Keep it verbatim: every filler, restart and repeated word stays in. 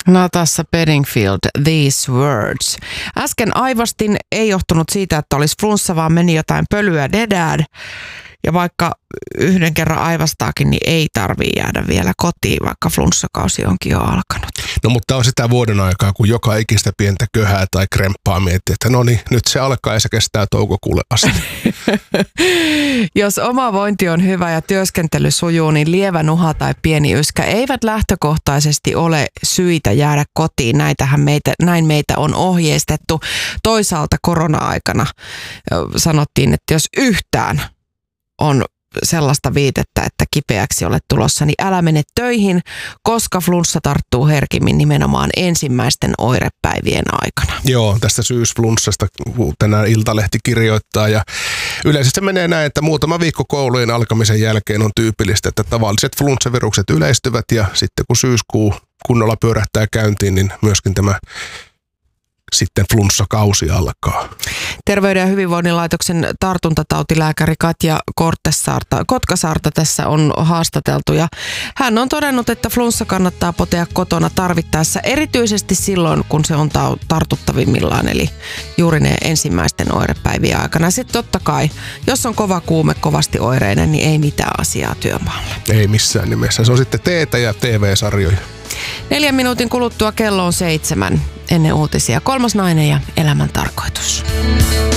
Natasha Bedingfield, These Words. Äsken aivastin, ei johtunut siitä, että olisi flunssa, vaan meni jotain pölyä dedään. Ja vaikka yhden kerran aivastaakin, niin ei tarvii jäädä vielä kotiin, vaikka flunssakausi onkin jo alkanut. No mutta on sitä vuoden aikaa, kun joka ikistä pientä köhää tai kremppaa miettii, että no niin, nyt se alkaa ja se kestää toukokuulle asti. Jos oma vointi on hyvä ja työskentely sujuu, niin lievä nuha tai pieni yskä eivät lähtökohtaisesti ole syitä jäädä kotiin. Näitähän meitä, näin meitä on ohjeistettu. Toisaalta korona-aikana sanottiin, että jos yhtään on sellaista viitettä, että kipeäksi olet tulossa, niin älä mene töihin, koska flunssa tarttuu herkimmin nimenomaan ensimmäisten oirepäivien aikana. Joo, tästä syysflunssasta tänään Iltalehti kirjoittaa ja yleensä se menee näin, että muutama viikko koulujen alkamisen jälkeen on tyypillistä, että tavalliset flunssavirukset yleistyvät ja sitten kun syyskuu kunnolla pyörähtää käyntiin, niin myöskin tämä sitten flunssakausi alkaa. Terveyden ja hyvinvoinnin laitoksen tartuntatautilääkäri Katja Korttesaarta, Kotkasaarta tässä on haastateltu ja hän on todennut, että flunssa kannattaa potea kotona tarvittaessa erityisesti silloin, kun se on ta- tartuttavimmillaan, eli juuri ne ensimmäisten oirepäivien aikana. Sitten totta kai, jos on kova kuume, kovasti oireinen, niin ei mitään asiaa työmaalle. Ei missään nimessä. Se on sitten teetä ja T V-sarjoja. Neljän minuutin kuluttua kello on seitsemän ennen uutisia. Kolmas nainen ja elämän tarkoitus.